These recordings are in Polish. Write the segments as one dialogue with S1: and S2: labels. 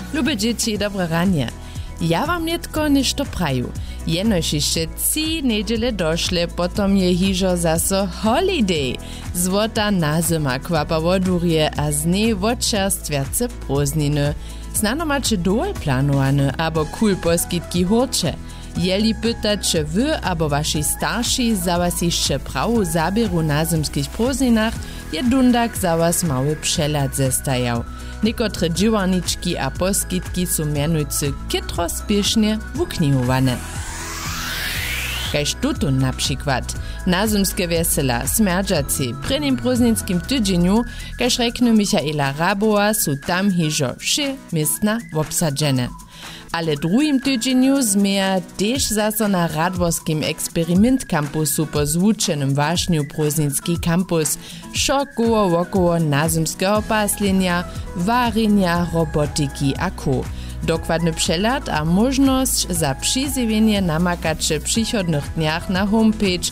S1: Lube dzieci, dobre ranie. Ja wam netko nešto praju. Jenož jeszcze 3 niedziele došle, potom je hižo zaso holiday. Złota nazyma kwapa wodurje, a z niej wodczerstwiace prózdniny. Znano macie dole planowane, abo cool poskitki horcze. Jeli pytać, czy wy abo wasi starsi za was jeszcze prawu zabieru na zimskich prózdninach, je dundak za was mały przelat zestajał. Niekotre dziwarniczki a poskitki są mianujcy kitro spiesznie wuknihowane. Kaž tutun na przykład. Nazymskie wesela, smerdżacy, przy nim prózdninskim tydzieniu, kaž reknu Michaela Rabowa, są tam hižo wszy miestna obsadzene. Ale drugim tydzieniu zmieja też zaso na Radworskim eksperyment kampusu po zvučenym wašniu prózdninski kampus, šokowo wokoło nazymskiego paslenia, warinja, robotyki a ko. Dokładny przelat a możność za przyzwienie namakacie w przychodnych dniach na homepage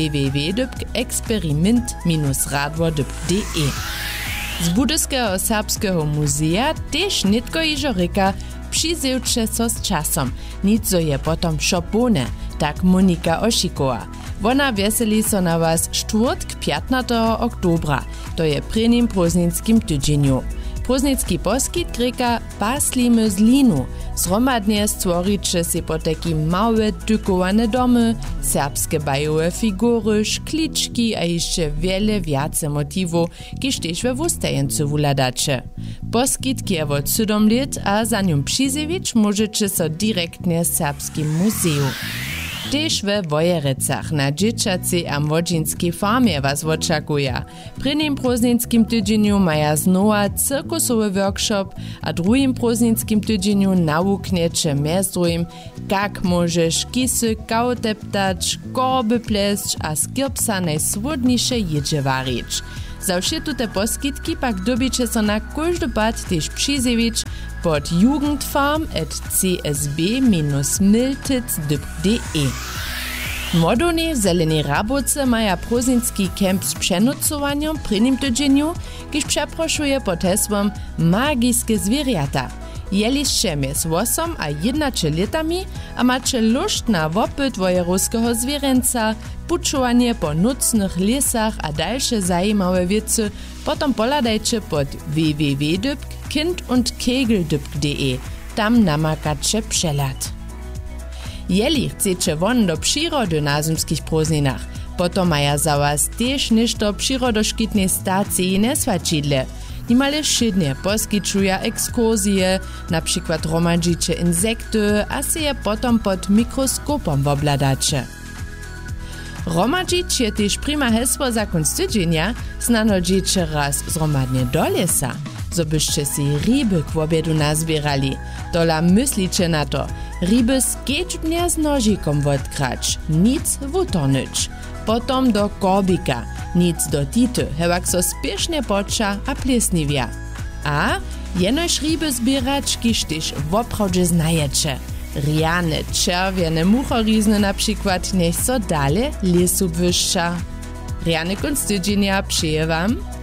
S1: www.eksperiment-radwor.de. Z Budyskiego Serbskiego Muzea też nitko iżoryka przyzywcze so z czasem, nic je potom szopone, tak Monika Ošikowa. Ona weseli so na was czwartk 15. oktobra, to je prynim prózdninskim tydzieniu. Prózdnicki poskit krika paslimy z linu. Zromadnie stworicie si poteki małe tykowane domy, serbskie bajowe figury, szkliczki a jeszcze wiele więcej motywów, kiż też we wustajence wuladacie. Poskit kiewo 7 lat, a za nią przyzewicz możecie so direktnie z Serbskim muzeum. Też we Wojerecach na dzieciacej a młodzieńskiej farmie was oczekuje. Przy nim prózdninskim tydzieniu maja znowa cyrkusowy workshop, a drugim prózdninskim tydzieniu naukniecie między drugim, jak możesz kisy kauteptać, korby pleść a z kirpsa najsłodniejsze jedzie warić. Za wszystkie te poskitki pak dobicie so na każdy pat też przyzewicz pod jugendfarm@csb-miltic.de. Młodoni zeleni Rabowce maja prózdninski kemp z przenucowaniem przy nim tydzieniu, kiż przeproszuje pod hesłem Magiskie zwierzęta. Jeliście między 8 a 11 latami, a macie lust na wopyt wojeruskiego zwierzęca, puczowanie po nocnych lesach a dalsze zajímawe wiece, potom poladajcie pod www.kindundkegel.de. Tam namakacie przelat. Jeli chcecie won do przyrody na zimskich prózdninach, potom maja za was też nešto przyrodoszkitnej stacji nesvačidle. Nimale szydnie poskiczuja ekskursje, na przykład romadzicie insekty, a se je potom pod mikroskopom wobladacie. Romadzić je też prima hesło za konc tydzienia, znano dziecie raz zromadnie do lesa, zo byście si ryby k obiedu nazbierali. Dola myślicie na to, ryby skiečbnia z nožikom odkrać, nic wutonyt. Potom do korbika, nic do tity, hewak so spiesznie poča a plesniwia. A jenož ryby zbierać, kiż też woprawdzie znajecie. Riane, czerwiene, muchorizny na przykład, niech so dale lesu wyższa. Riane konc tydzienia przyje wam.